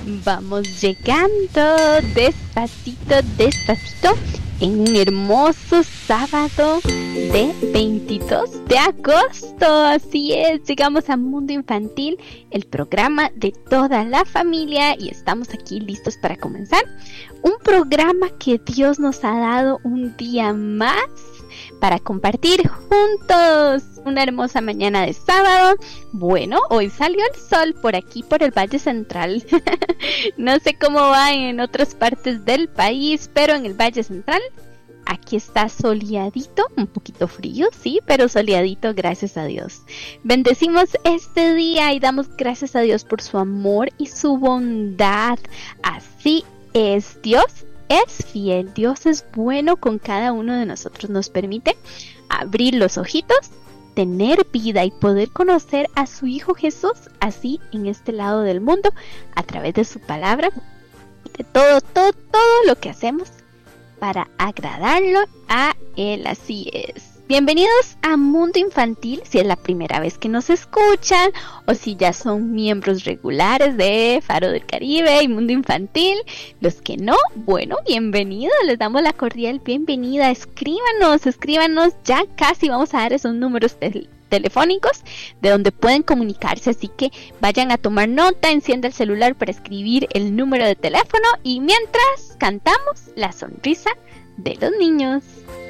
Vamos llegando despacito, despacito en un hermoso sábado de 22 de agosto. Así es, llegamos a Mundo Infantil, el programa de toda la familia, y estamos aquí listos para comenzar. Un programa que Dios nos ha dado un día más para compartir juntos una hermosa mañana de sábado. Bueno, hoy salió el sol por aquí, por el Valle Central. No sé cómo va en otras partes del país, pero en el Valle Central aquí está soleadito, un poquito frío, sí, pero soleadito, gracias a Dios. Bendecimos este día y damos gracias a Dios por su amor y su bondad. Así es, Dios es fiel, Dios es bueno con cada uno de nosotros. Nos permite abrir los ojitos, tener vida y poder conocer a su Hijo Jesús así en este lado del mundo, a través de su palabra, de todo lo que hacemos para agradarlo a Él. Así es. Bienvenidos a Mundo Infantil, si es la primera vez que nos escuchan o si ya son miembros regulares de Faro del Caribe y Mundo Infantil. Los que no, bueno, bienvenidos, les damos la cordial bienvenida. Escríbanos, ya casi vamos a dar esos números telefónicos de donde pueden comunicarse, así que vayan a tomar nota, encienda el celular para escribir el número de teléfono y mientras cantamos La Sonrisa de los Niños.